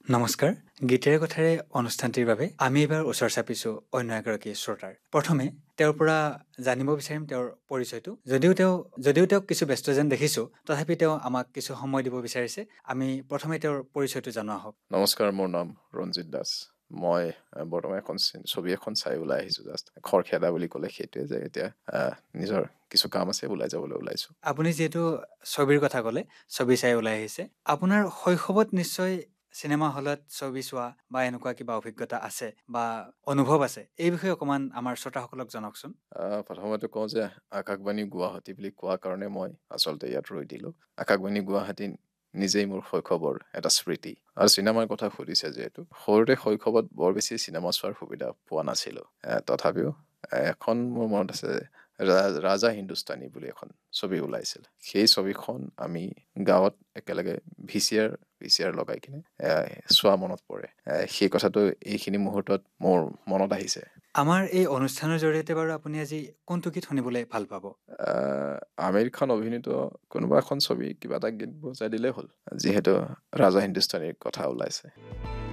নমস্কাৰ গীতেৰে কথাৰে অনুষ্ঠানটিৰ বাবে আমি এবাৰ ওচৰ চাপিছোঁ অন্য এগৰাকী শ্ৰোতাৰ প্ৰথমে তেওঁৰ পৰা জানিব বিচাৰিম তেওঁৰ পৰিচয়টো যদিও তেওঁক কিছু ব্যস্ত যেন দেখিছোঁ তথাপি তেওঁ আমাক কিছু সময় দিব বিচাৰিছে আমি প্ৰথমে তেওঁৰ পৰিচয়টো জনোৱা হওক নমস্কাৰ, মোৰ নাম ৰঞ্জিত দাস। মই বৰ্তমান এখন ছবি এখন চাই ওলাই আহিছোঁ। জাষ্ট খৰখেদা বুলি ক'লে সেইটোৱে যে এতিয়া নিজৰ কিছু কাম আছে, ওলাই যাবলৈ ওলাইছোঁ। আপুনি যিহেতু ছবিৰ কথা ক'লে ছবি চাই ওলাই আহিছে আপোনাৰ শৈশৱত নিশ্চয় চিনেমা হলত ছবি চোৱা বা এনেকুৱা কিবা অভিজ্ঞতা আছে বা অনুভৱ আছে এই বিষয়ে অকণমান আমাৰ শ্ৰোতাসকলক জনাওকচোন প্ৰথমতে কওঁ যে আকাশবাণী গুৱাহাটী বুলি কোৱা কাৰণে মই আচলতে ইয়াত ৰৈ দিলোঁ। আকাশবাণী গুৱাহাটী নিজেই মোৰ শৈশৱৰ এটা স্মৃতি। আৰু চিনেমাৰ কথা সুধিছে যিহেতু, সৰুতে শৈশৱত বৰ বেছি চিনেমা চোৱাৰ সুবিধা পোৱা নাছিলোঁ। তথাপিও এখন মোৰ মনত আছে, ৰাজা হিন্দুস্তানী বুলি এখন ছবি ওলাইছিল। সেই ছবিখন আমি গাঁৱত একেলগে VCR লগাই কিনে চোৱা মনত পৰে। সেই কথাটো এইখিনি মুহূৰ্তত মোৰ মনত আহিছে। আমাৰ এই অনুষ্ঠানৰ জৰিয়তে বাৰু আপুনি আজি কোনটো গীত শুনিবলৈ ভাল পাব আমিৰ খান অভিনীত কোনোবা এখন ছবি কিবা এটা গীত বজাই দিলেই হ'ল, যিহেতু ৰাজা হিন্দুস্তানীৰ কথা ওলাইছে।